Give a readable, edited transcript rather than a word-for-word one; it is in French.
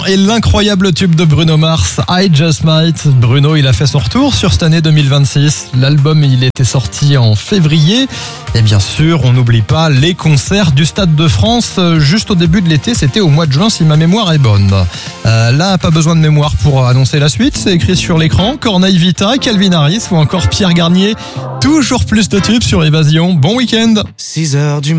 Et l'incroyable tube de Bruno Mars, I Just Might. Bruno, il a fait son retour sur cette année 2026. L'album, il était sorti en février. Et bien sûr, on n'oublie pas les concerts du Stade de France juste au début de l'été. C'était au mois de juin, si ma mémoire est bonne. Là, pas besoin de mémoire pour annoncer la suite. C'est écrit sur l'écran. Corneille Vita, Calvin Harris ou encore Pierre Garnier. Toujours plus de tubes sur Évasion. Bon week-end. 6h du